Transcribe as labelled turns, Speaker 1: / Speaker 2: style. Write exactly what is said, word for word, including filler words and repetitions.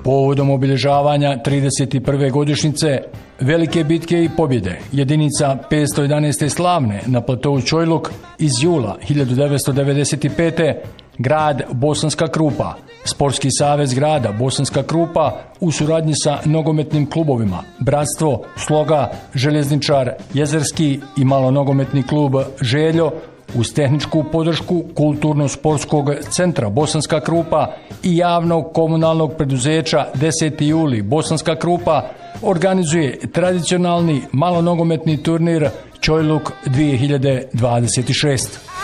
Speaker 1: Povodom obilježavanja trideset prve godišnjice velike bitke i pobjede jedinica petsto jedanaeste slavne na platovu Čojluk iz jula hiljadu devetsto devedeset pete. grad Bosanska Krupa, Sportski savez grada Bosanska Krupa u suradnji sa nogometnim klubovima Bratstvo, Sloga, Željezničar, Jezerski i malonogometni klub Željo uz tehničku podršku Kulturno-sportskog centra Bosanska Krupa i javnog komunalnog preduzeća deseti juli Bosanska Krupa organizuje tradicionalni malonogometni turnir Čojluk dvije hiljade dvadeset šest.